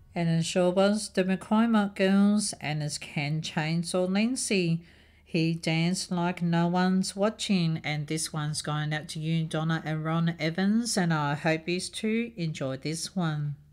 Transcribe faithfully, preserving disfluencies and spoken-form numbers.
And then show us the McCormick girls and it's Ken Chainsaw Lindsay. He danced like no one's watching, and this one's going out to you, Donna and Ron Evans, and I hope you too enjoy this one.